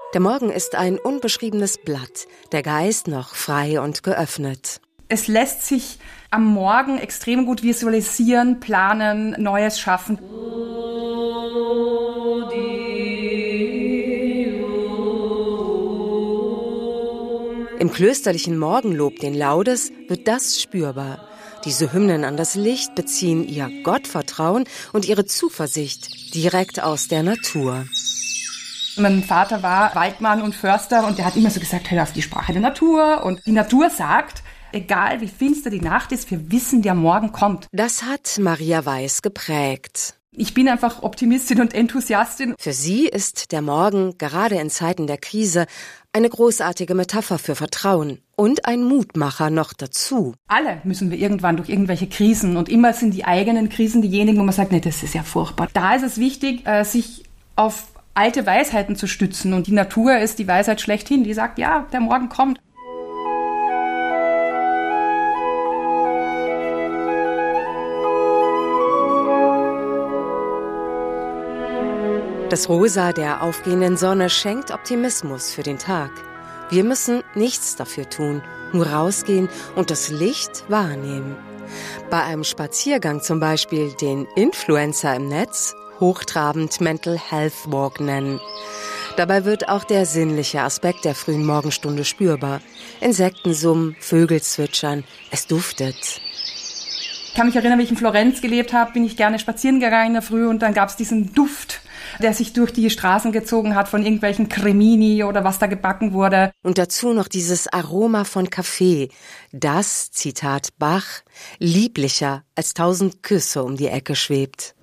Der Morgen ist ein unbeschriebenes Blatt, der Geist noch frei und geöffnet. Es lässt sich am Morgen extrem gut visualisieren, planen, Neues schaffen. Im klösterlichen Morgenlob, den Laudes, wird das spürbar. Diese Hymnen an das Licht beziehen ihr Gottvertrauen und ihre Zuversicht direkt aus der Natur. Mein Vater war Waldmann und Förster und der hat immer so gesagt, hör auf die Sprache der Natur. Und die Natur sagt, egal wie finster die Nacht ist, wir wissen, der Morgen kommt. Das hat Maria Weiß geprägt. Ich bin einfach Optimistin und Enthusiastin. Für sie ist der Morgen, gerade in Zeiten der Krise, eine großartige Metapher für Vertrauen und ein Mutmacher noch dazu. Alle müssen wir irgendwann durch irgendwelche Krisen und immer sind die eigenen Krisen diejenigen, wo man sagt, nee, das ist ja furchtbar. Da ist es wichtig, sich auf alte Weisheiten zu stützen und die Natur ist die Weisheit schlechthin, die sagt, ja, der Morgen kommt. Das Rosa der aufgehenden Sonne schenkt Optimismus für den Tag. Wir müssen nichts dafür tun, nur rausgehen und das Licht wahrnehmen. Bei einem Spaziergang zum Beispiel den Influencer im Netz hochtrabend Mental Health Walk nennen. Dabei wird auch der sinnliche Aspekt der frühen Morgenstunde spürbar. Insekten summen, Vögel zwitschern, es duftet. Ich kann mich erinnern, wie ich in Florenz gelebt habe, bin ich gerne spazieren gegangen in der Früh und dann gab es diesen Duft, der sich durch die Straßen gezogen hat von irgendwelchen Cremini oder was da gebacken wurde. Und dazu noch dieses Aroma von Kaffee, das, Zitat Bach, lieblicher als 1000 Küsse um die Ecke schwebt.